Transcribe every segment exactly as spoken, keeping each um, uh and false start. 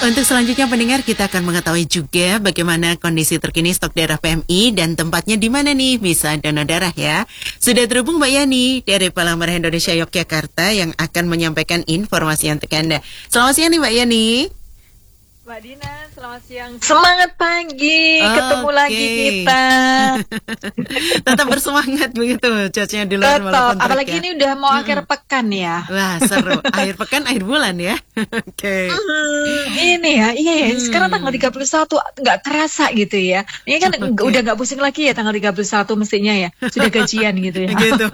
Untuk selanjutnya pendengar, kita akan mengetahui juga bagaimana kondisi terkini stok darah P M I dan tempatnya di mana nih bisa donor darah ya. Sudah terhubung Mbak Yani dari Palang Merah Indonesia Yogyakarta yang akan menyampaikan informasi yang terkanda. Selamat siang nih Mbak Yani. Mbak Dina, selamat siang. Semangat pagi, oh, ketemu okay. lagi kita. Tetap bersemangat begitu, cuacanya di luar Tetap, apalagi ya. Ini udah mau mm-hmm. akhir pekan ya. Wah seru, akhir pekan, akhir bulan ya. Oke. Okay. Mm, ini ya, iya ya. Hmm. Sekarang tanggal tiga puluh satu, nggak kerasa gitu ya. Ini kan okay. udah nggak pusing lagi ya tanggal tiga puluh satu mestinya ya. Sudah gajian gitu ya. Gitu.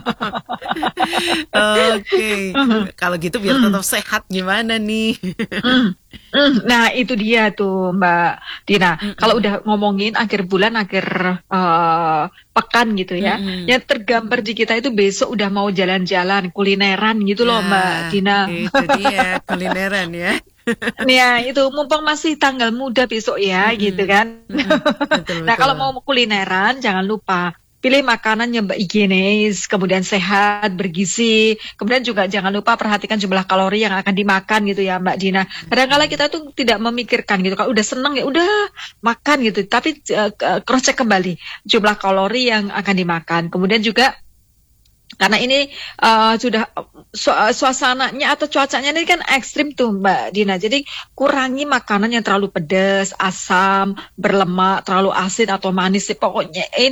Oke, okay. mm-hmm. Kalau gitu biar tetap sehat gimana nih? mm. Mm, nah itu dia tuh Mbak Dina. Mm-hmm. Kalau udah ngomongin akhir bulan, akhir uh, pekan gitu ya, mm-hmm. yang tergambar di kita itu besok udah mau jalan-jalan kulineran gitu loh, nah, Mbak Dina. Itu dia kulineran ya. Ya itu mumpung masih tanggal muda besok ya, mm-hmm. gitu kan. Mm-hmm. Betul, nah kalau mau kulineran jangan lupa pilih makanan yang higienis, kemudian sehat, bergizi, kemudian juga jangan lupa perhatikan jumlah kalori yang akan dimakan gitu ya Mbak Dina. Kadang-kadang kita tuh tidak memikirkan gitu, kalau udah seneng ya udah makan gitu, tapi uh, cross check kembali jumlah kalori yang akan dimakan. Kemudian juga karena ini uh, sudah su suasananya atau cuacanya ini kan ekstrim tuh Mbak Dina. Jadi kurangi makanan yang terlalu pedas, asam, berlemak, terlalu asin atau manis. Pokoknya